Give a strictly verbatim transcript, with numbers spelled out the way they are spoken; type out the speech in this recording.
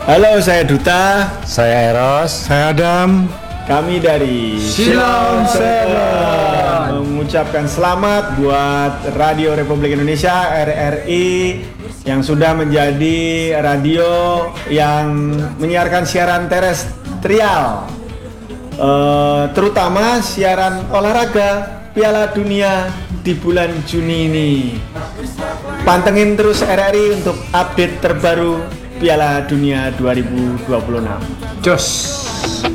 Halo, saya Duta. Saya Eros. Saya Adam. Kami dari Silom Seven mengucapkan selamat buat Radio Republik Indonesia R R I yang sudah menjadi radio yang menyiarkan siaran terestrial, uh, terutama siaran olahraga Piala Dunia di bulan Juni ini. Pantengin terus R R I untuk update terbaru Piala Dunia dua ribu dua puluh enam. Jos.